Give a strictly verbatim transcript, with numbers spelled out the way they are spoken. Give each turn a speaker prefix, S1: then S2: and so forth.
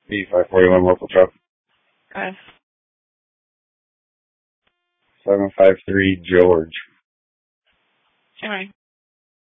S1: B five forty-one local truck.
S2: Okay.
S1: seven five three George.
S2: All right.